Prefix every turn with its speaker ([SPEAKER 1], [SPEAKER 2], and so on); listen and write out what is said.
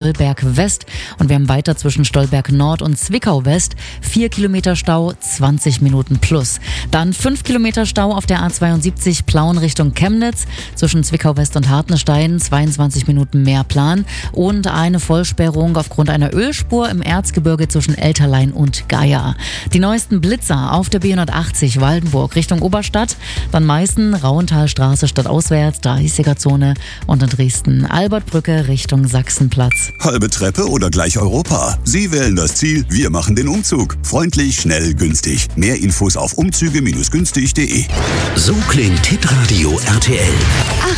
[SPEAKER 1] Stolberg West. Und wir haben weiter zwischen Stolberg Nord und Zwickau West 4 Kilometer Stau, 20 Minuten plus. Dann 5 Kilometer Stau auf der A72 Plauen Richtung Chemnitz. Zwischen Zwickau West und Hartenstein 22 Minuten mehr Plan. Und eine Vollsperrung aufgrund einer Ölspur im Erzgebirge zwischen Elterlein und Geier. Die neuesten Blitzer auf der B180 Waldenburg Richtung Oberstadt. Dann Meißen, Rauenthalstraße stadtauswärts, 30er-Zone. Und in Dresden Albertbrücke Richtung Sachsenplatz.
[SPEAKER 2] Halbe Treppe oder gleich Europa? Sie wählen das Ziel, wir machen den Umzug. Freundlich, schnell, günstig. Mehr Infos auf umzüge-günstig.de.
[SPEAKER 3] So klingt Hitradio RTL.